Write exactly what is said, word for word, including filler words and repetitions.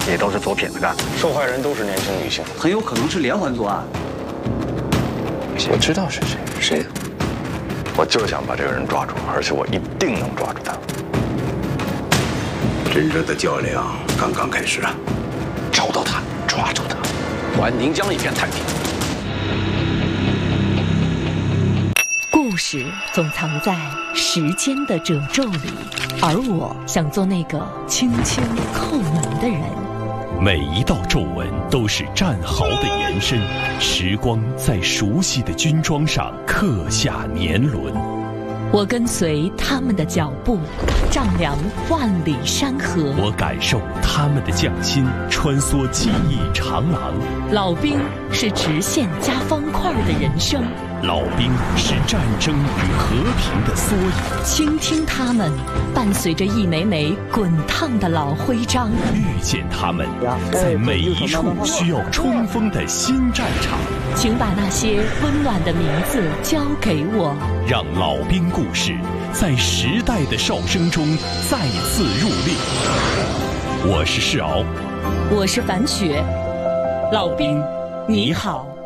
也都是左撇子干的。 受害人都是年轻女性， 很有可能是连环作案。 我知道是谁， 谁？ 我就想把这个人抓住，而且我一定能抓住他。 真正的较量刚刚开始啊！ 找到他，抓住他，还宁江一片太平。 故事总藏在时间的褶皱里，而我想做那个轻轻叩门的人。 每一道皱纹都是战壕的延伸，时光在熟悉的军装上刻下年轮。 我跟随他们的脚步，丈量万里山河。 我感受他们的匠心，穿梭记忆长廊。 老兵是直线加方块的人生， 老兵是战争与和平的缩影。 倾听他们，伴随着一枚枚滚烫的老徽章。 遇见他们，在每一处需要冲锋的新战场。 请把那些温暖的名字交给我， 让老兵故事在时代的哨声中再次入列。我是世鳌， 我是樊雪，老兵，你好。